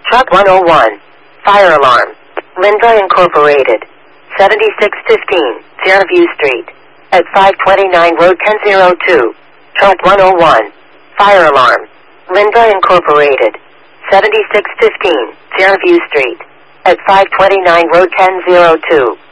Truck 101. Fire alarm. Linda Incorporated. 7615 Fairview Street. At 529 Road 1002. Truck 101. Fire alarm. Linda Incorporated. 7615 Fairview Street. At 529 Road 1002.